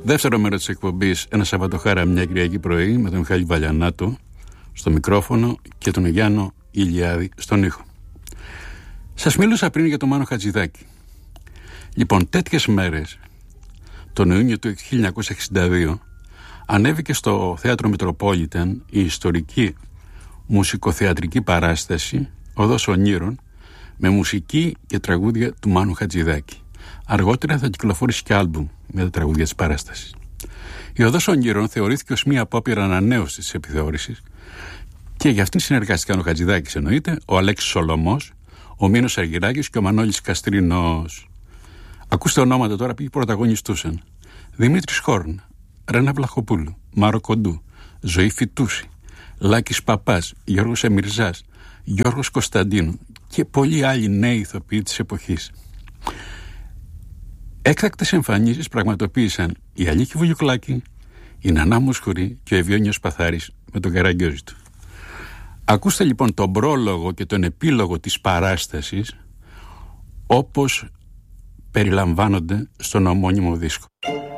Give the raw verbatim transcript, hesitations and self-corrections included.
Δεύτερο μέρος της εκπομπής, ένα Σαββατοχάρα μια Κυριακή πρωί, με τον Μιχάλη Βαλιανάτο στο μικρόφωνο και τον Γιάννο Ηλιάδη στον ήχο. Σας μίλησα πριν για τον Μάνο Χατζηδάκη. Λοιπόν, τέτοιες μέρες, τον Ιούνιο του χίλια εννιακόσια εξήντα δύο, ανέβηκε στο Θέατρο Μετροπόλιταν η ιστορική μουσικοθεατρική παράσταση «Οδός Ονείρων» με μουσική και τραγούδια του Μάνου Χατζηδάκη. Αργότερα θα κυκλοφορήσει και άλμπουμ με τα τραγούδια της παράστασης. Η Οδός Ονείρων θεωρήθηκε ως μία απόπειρα ανανέωσης της επιθεώρησης και για αυτήν συνεργάστηκαν ο Χατζηδάκης, εννοείται, ο Αλέξης Σολωμός, ο Μίνος Αργυράκης και ο Μανώλης Καστρίνος. Ακούστε ονόματα τώρα που πρωταγωνιστούσαν: Δημήτρης Χόρν, Ρένα Βλαχοπούλου, Μάρο Κοντού, Ζωή Φιτούση, Λάκης Παπάς, Γιώργος Εμιρζάς, Γιώργος Κωνσταντίνου και πολλοί άλλοι νέοι ηθοποιοί της εποχής. Έκτακτες εμφανίσεις πραγματοποίησαν η Αλίκη Βουγιουκλάκη, η Νανά Μουσχουρή και ο Ευιόνιος Παθάρης με τον καραγκιόζη του. Ακούστε λοιπόν τον πρόλογο και τον επίλογο της παράστασης όπως περιλαμβάνονται στον ομώνυμο δίσκο.